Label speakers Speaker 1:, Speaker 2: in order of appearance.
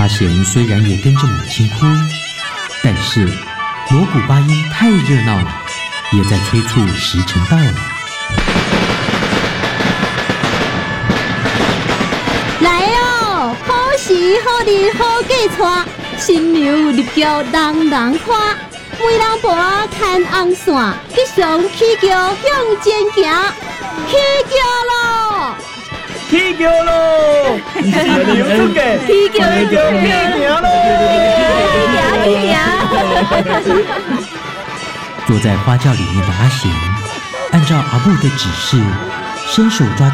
Speaker 1: 阿贤虽然也跟着母亲哭，但是锣鼓八音太热闹了，也在催促时辰到了。
Speaker 2: 来哦，好时好日好嫁娶，新娘入轿人人看，每人伴牵红线，吉祥起轿向前行，起轿咯！
Speaker 3: 起轿咯！新娘出嫁，
Speaker 2: 起轿
Speaker 3: 起行咯！
Speaker 1: 坐在花轿里面的阿贤，按照阿母的指示，伸手抓